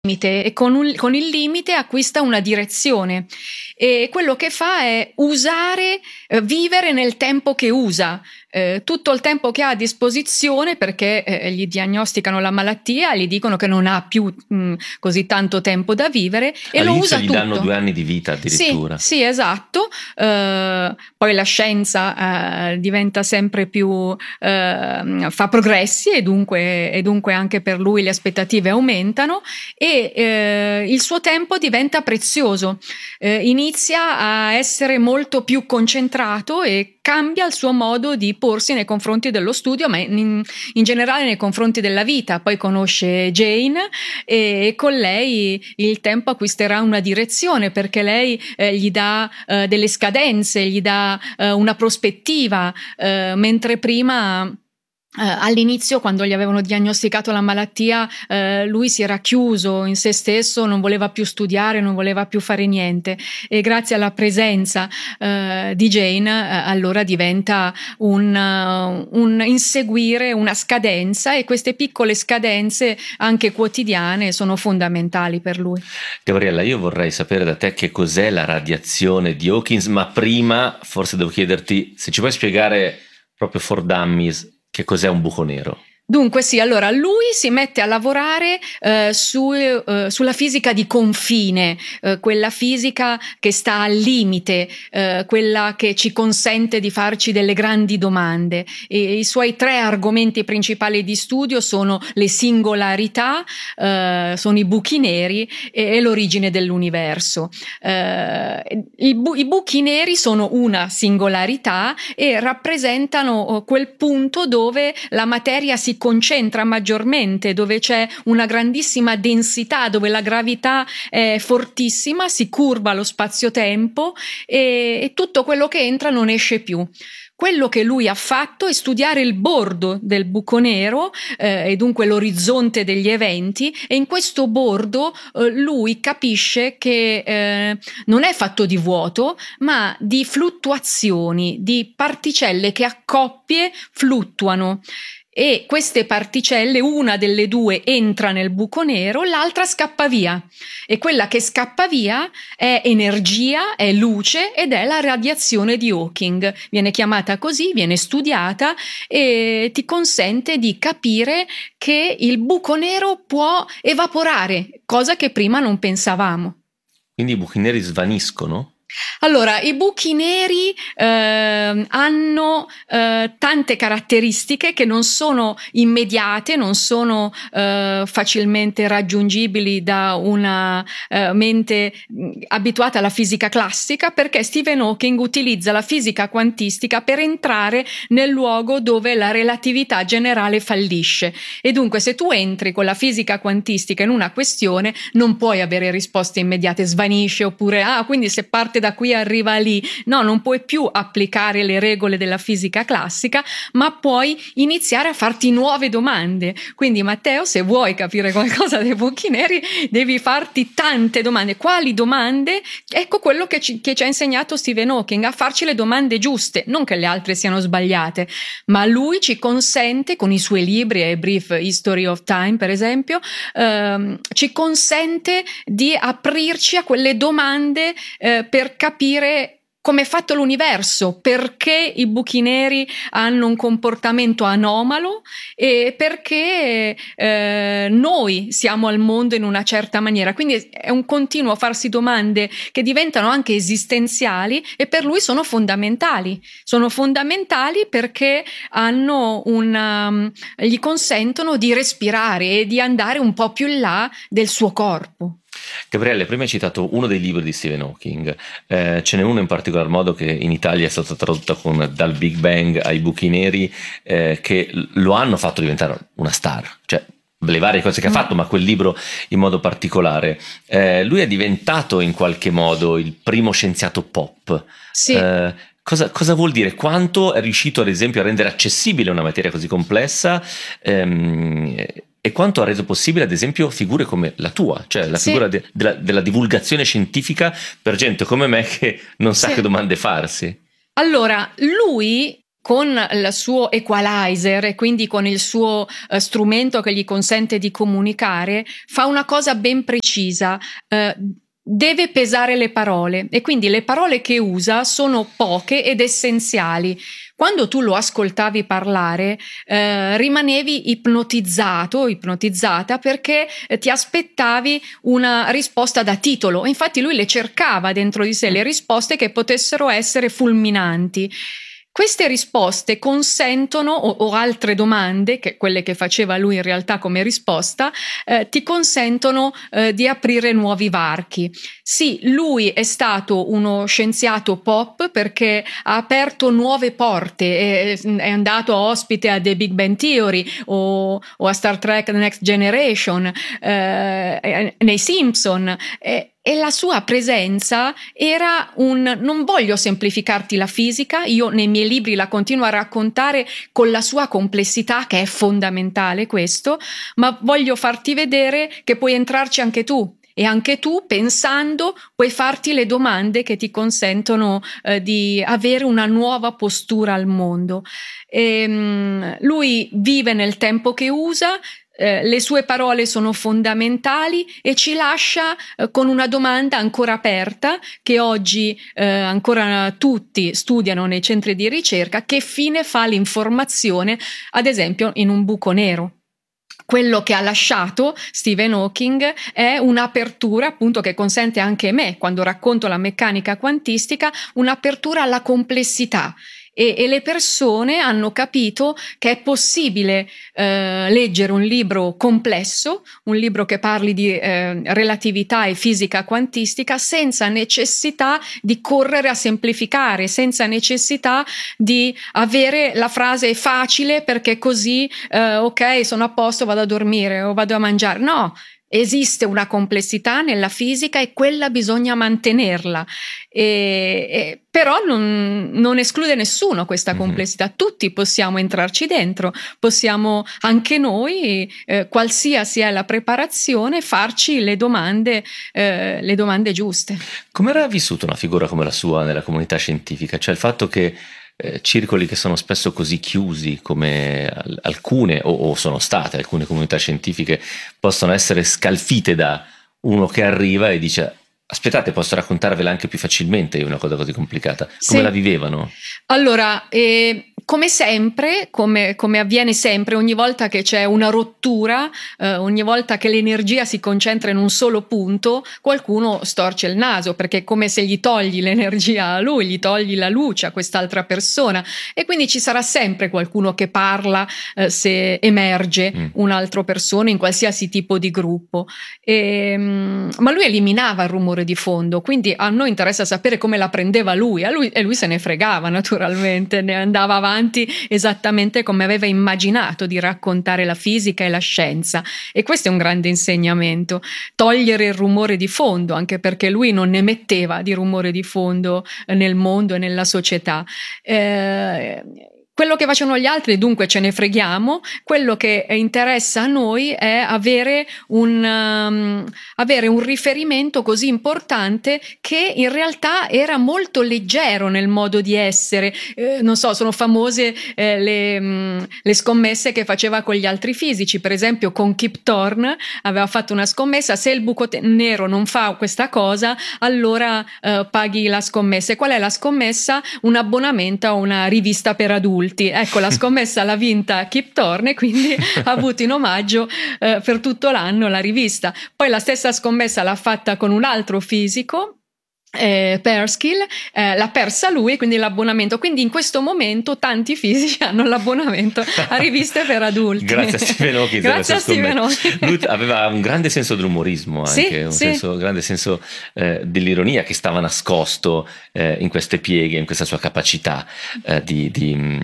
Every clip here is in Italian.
limite e con il limite acquista una direzione, e quello che fa è vivere nel tempo che usa. Tutto il tempo che ha a disposizione, perché gli diagnosticano la malattia, gli dicono che non ha più così tanto tempo da vivere, e lo usa All'inizio gli tutto. danno 2 anni di vita addirittura. Sì, esatto. Poi la scienza diventa sempre più, fa progressi, e dunque anche per lui le aspettative aumentano, e il suo tempo diventa prezioso. Inizia a essere molto più concentrato e cambia il suo modo di porsi nei confronti dello studio, ma in generale nei confronti della vita. Poi conosce Jane, e con lei il tempo acquisterà una direzione, perché lei gli dà delle scadenze, gli dà una prospettiva, mentre prima all'inizio, quando gli avevano diagnosticato la malattia, lui si era chiuso in se stesso, non voleva più studiare, non voleva più fare niente, e grazie alla presenza di Jane allora diventa un inseguire una scadenza, e queste piccole scadenze anche quotidiane sono fondamentali per lui. Gabriella, io vorrei sapere da te che cos'è la radiazione di Hawkins, ma prima forse devo chiederti se ci puoi spiegare proprio for dummies che cos'è un buco nero. Dunque sì, allora lui si mette a lavorare sulla fisica di confine, quella fisica che sta al limite, quella che ci consente di farci delle grandi domande. E i suoi 3 argomenti principali di studio sono le singolarità, sono i buchi neri e l'origine dell'universo. I buchi neri sono una singolarità e rappresentano quel punto dove la materia si concentra maggiormente, dove c'è una grandissima densità, dove la gravità è fortissima, si curva lo spazio-tempo, e tutto quello che entra non esce più. Quello che lui ha fatto è studiare il bordo del buco nero, e dunque l'orizzonte degli eventi, e in questo bordo lui capisce che non è fatto di vuoto, ma di fluttuazioni, di particelle che a coppie fluttuano. E queste particelle, una delle 2 entra nel buco nero, l'altra scappa via, e quella che scappa via è energia, è luce, ed è la radiazione di Hawking. Viene chiamata così, viene studiata, e ti consente di capire che il buco nero può evaporare, cosa che prima non pensavamo. Quindi i buchi neri svaniscono? Allora, i buchi neri hanno tante caratteristiche che non sono immediate, non sono facilmente raggiungibili da una mente abituata alla fisica classica, perché Stephen Hawking utilizza la fisica quantistica per entrare nel luogo dove la relatività generale fallisce. E dunque, se tu entri con la fisica quantistica in una questione, non puoi avere risposte immediate, svanisce, oppure quindi se parte da qui arriva lì. No, non puoi più applicare le regole della fisica classica, ma puoi iniziare a farti nuove domande. Quindi, Matteo, se vuoi capire qualcosa dei buchi neri, devi farti tante domande. Quali domande? Ecco quello che ci ha insegnato Stephen Hawking, a farci le domande giuste, non che le altre siano sbagliate, ma lui ci consente, con i suoi libri, A Brief History of Time per esempio, ci consente di aprirci a quelle domande per capire come è fatto l'universo, perché i buchi neri hanno un comportamento anomalo, e perché noi siamo al mondo in una certa maniera. Quindi è un continuo farsi domande che diventano anche esistenziali, e per lui sono fondamentali. Sono fondamentali perché gli consentono di respirare e di andare un po' più in là del suo corpo. Gabriele, prima hai citato uno dei libri di Stephen Hawking, ce n'è uno in particolar modo che in Italia è stato tradotto con Dal Big Bang ai buchi neri, che lo hanno fatto diventare una star, cioè le varie cose che ha fatto, ma quel libro in modo particolare. Lui è diventato in qualche modo il primo scienziato pop. Sì. Cosa vuol dire? Quanto è riuscito ad esempio a rendere accessibile una materia così complessa, e quanto ha reso possibile ad esempio figure come la tua, cioè la figura della divulgazione scientifica per gente come me che non sa che domande farsi. Allora, lui con il suo equalizer e quindi con il suo strumento che gli consente di comunicare, fa una cosa ben precisa. Deve pesare le parole e quindi le parole che usa sono poche ed essenziali. Quando tu lo ascoltavi parlare, rimanevi ipnotizzata perché ti aspettavi una risposta da titolo. Infatti lui le cercava dentro di sé le risposte che potessero essere fulminanti. Queste risposte consentono, o altre domande, che quelle che faceva lui in realtà come risposta, ti consentono di aprire nuovi varchi. Sì, lui è stato uno scienziato pop perché ha aperto nuove porte, è andato ospite a The Big Bang Theory o a Star Trek The Next Generation, nei Simpson. E la sua presenza era non voglio semplificarti la fisica, io nei miei libri la continuo a raccontare con la sua complessità, che è fondamentale questo, ma voglio farti vedere che puoi entrarci anche tu. E anche tu, pensando, puoi farti le domande che ti consentono di avere una nuova postura al mondo. Lui vive nel tempo che usa. Le sue parole sono fondamentali e ci lascia con una domanda ancora aperta che oggi ancora tutti studiano nei centri di ricerca: che fine fa l'informazione, ad esempio, in un buco nero? Quello che ha lasciato Stephen Hawking è un'apertura, appunto, che consente anche a me, quando racconto la meccanica quantistica, un'apertura alla complessità. E le persone hanno capito che è possibile leggere un libro complesso, un libro che parli di relatività e fisica quantistica, senza necessità di correre a semplificare, senza necessità di avere la frase facile perché così ok, sono a posto, vado a dormire o vado a mangiare. No, esiste una complessità nella fisica e quella bisogna mantenerla. Però non esclude nessuno questa complessità. Tutti possiamo entrarci dentro, possiamo anche noi, qualsiasi è la preparazione, farci le domande giuste. Come era vissuta una figura come la sua nella comunità scientifica? Cioè il fatto che circoli che sono spesso così chiusi come alcune, o sono state alcune comunità scientifiche, possono essere scalfite da uno che arriva e dice: aspettate, posso raccontarvela anche più facilmente, è una cosa così complicata. Come Sì. la vivevano? Allora, come sempre, come avviene sempre, ogni volta che c'è una rottura, ogni volta che l'energia si concentra in un solo punto, qualcuno storce il naso, perché è come se gli togli l'energia a lui, gli togli la luce a quest'altra persona, e quindi ci sarà sempre qualcuno che parla se emerge un'altra persona in qualsiasi tipo di gruppo. Ma lui eliminava il rumore di fondo, quindi a noi interessa sapere come la prendeva lui, e lui se ne fregava naturalmente, ne andava avanti esattamente come aveva immaginato di raccontare la fisica e la scienza, e questo è un grande insegnamento: togliere il rumore di fondo, anche perché lui non ne metteva di rumore di fondo nel mondo e nella società. Quello che facevano gli altri, dunque, ce ne freghiamo. Quello che interessa a noi è avere un riferimento così importante, che in realtà era molto leggero nel modo di essere. Non so, sono famose le scommesse che faceva con gli altri fisici. Per esempio, con Kip Thorne aveva fatto una scommessa: se il buco nero non fa questa cosa, allora paghi la scommessa. E qual è la scommessa? Un abbonamento a una rivista per adulti. Ecco, la scommessa l'ha vinta Kip Thorne, quindi ha avuto in omaggio per tutto l'anno la rivista. Poi la stessa scommessa l'ha fatta con un altro fisico, Perskill, l'ha persa lui, quindi l'abbonamento. Quindi in questo momento tanti fisici hanno l'abbonamento a riviste per adulti. Grazie a Stephen Hawking. Grazie a Stephen Hawking. Lui aveva un grande senso dell'umorismo, anche sì. grande senso dell'ironia, che stava nascosto in queste pieghe, in questa sua capacità di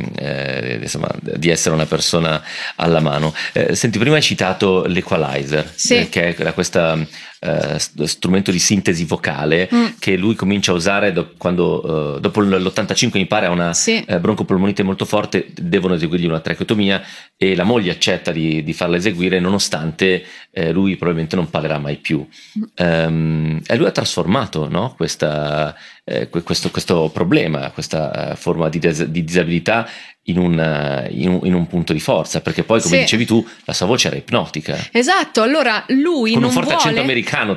essere una persona alla mano. Senti, prima hai citato l'equalizer, che era questa strumento di sintesi vocale che lui comincia a usare quando dopo l'85 mi pare ha una broncopolmonite molto forte, devono eseguirgli una tracheotomia e la moglie accetta di farla eseguire nonostante lui probabilmente non parlerà mai più. E lui ha trasformato, no, questo problema, questa forma di disabilità in un punto di forza, perché poi, come dicevi tu, la sua voce era ipnotica. Esatto, allora lui con non un forte accento vuole... americano